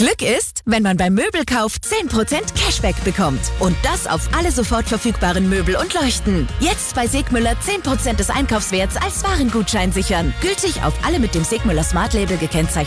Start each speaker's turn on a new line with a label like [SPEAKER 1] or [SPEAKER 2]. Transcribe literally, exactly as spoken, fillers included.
[SPEAKER 1] Glück ist, wenn man beim Möbelkauf zehn Prozent Cashback bekommt. Und das auf alle sofort verfügbaren Möbel und Leuchten. Jetzt bei Segmüller zehn Prozent des Einkaufswerts als Warengutschein sichern. Gültig auf alle mit dem Segmüller Smart Label gekennzeichneten